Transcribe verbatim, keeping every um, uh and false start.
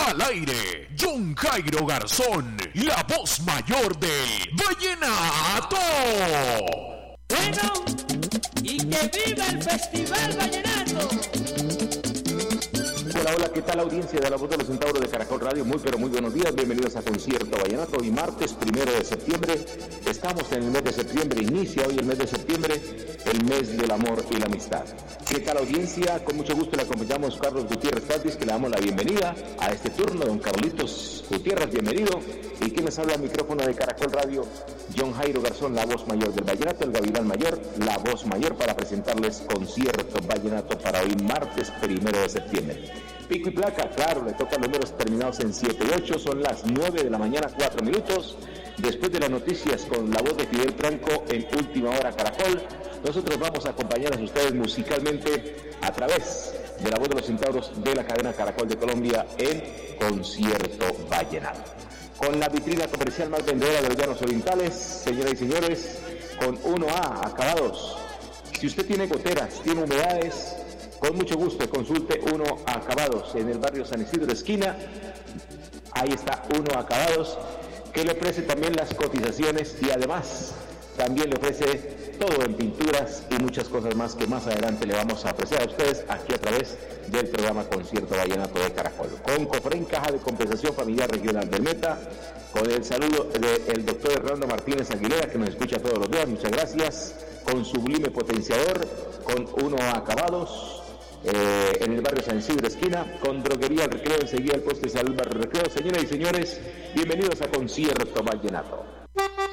Al aire, John Jairo Garzón, la voz mayor del vallenato. Bueno, y que viva el Festival Vallenato. Hola, hola, ¿qué tal audiencia de la voz de los centauros de Caracol Radio? Muy, pero muy buenos días, bienvenidos a Concierto Vallenato. Hoy martes, primero de septiembre, estamos en el mes de septiembre, inicia hoy el mes de septiembre, el mes del amor y la amistad. ¿Qué tal audiencia? Con mucho gusto le acompañamos Carlos Gutiérrez Tatis, que le damos la bienvenida a este turno. Don Carlitos Gutiérrez, bienvenido. Y quien les habla al micrófono de Caracol Radio, John Jairo Garzón, la voz mayor del vallenato, el gavilán mayor, la voz mayor, para presentarles Concierto Vallenato para hoy martes, primero de septiembre. Pico y placa, claro, le tocan números terminados en siete y ocho, son las nueve de la mañana, cuatro minutos. Después de las noticias con la voz de Fidel Franco en Última Hora Caracol, nosotros vamos a acompañar a ustedes musicalmente a través de la voz de los centauros de la cadena Caracol de Colombia en Concierto Vallenato. Con la vitrina comercial más vendedora de los llanos orientales, señoras y señores, con uno A acabados. Si usted tiene goteras, tiene humedades, con mucho gusto consulte uno A acabados en el barrio San Isidro esquina. Ahí está uno A acabados, que le ofrece también las cotizaciones y además también le ofrece todo en pinturas y muchas cosas más que más adelante le vamos a ofrecer a ustedes aquí a través del programa Concierto Vallenato de Caracol. Con Cofren, Caja de Compensación Familiar Regional del Meta, con el saludo del doctor Hernando Martínez Aguilera, que nos escucha todos los días, muchas gracias. Con Sublime Potenciador, con uno A acabados, eh, en el barrio San Isidro esquina, con Droguería El Recreo, enseguida el poste de salud Barrio Recreo. Señoras y señores, bienvenidos a Concierto Vallenato.